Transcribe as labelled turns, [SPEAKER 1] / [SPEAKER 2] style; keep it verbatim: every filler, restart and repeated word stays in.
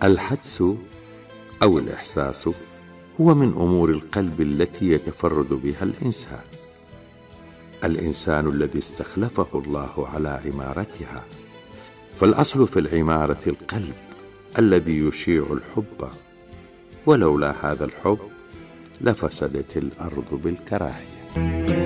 [SPEAKER 1] الحدس أو الإحساس هو من أمور القلب التي يتفرد بها الإنسان. الإنسان الذي استخلفه الله على عمارتها، فالأصل في العمارة القلب الذي يشيع الحب، ولولا هذا الحب لفسدت الأرض بالكراهية.